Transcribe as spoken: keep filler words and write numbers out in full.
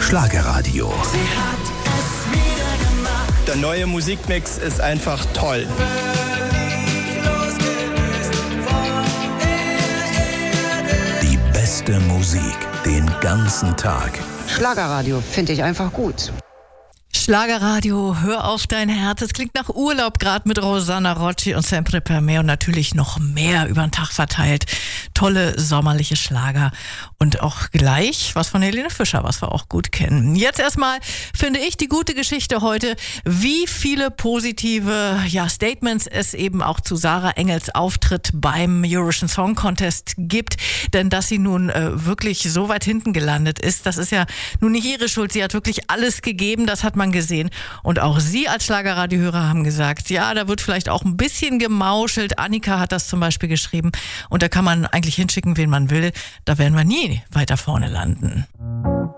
Schlagerradio. Sie hat es wieder gemacht. Der neue Musikmix ist einfach toll. Die beste Musik den ganzen Tag. Schlagerradio finde ich einfach gut. Schlagerradio, hör auf dein Herz. Es klingt nach Urlaub, gerade mit Rosanna Rocci und Sempre per me und natürlich noch mehr über den Tag verteilt. Tolle sommerliche Schlager und auch gleich was von Helene Fischer, was wir auch gut kennen. Jetzt erstmal finde ich die gute Geschichte heute, wie viele positive ja, Statements es eben auch zu Sarah Engels Auftritt beim Eurovision Song Contest gibt. Denn dass sie nun äh, wirklich so weit hinten gelandet ist, das ist ja nun nicht ihre Schuld. Sie hat wirklich alles gegeben, das hat man gesehen. Und auch Sie als Schlagerradiohörer haben gesagt, ja, da wird vielleicht auch ein bisschen gemauschelt. Annika hat das zum Beispiel geschrieben. Und da kann man eigentlich hinschicken, wen man will. Da werden wir nie weiter vorne landen.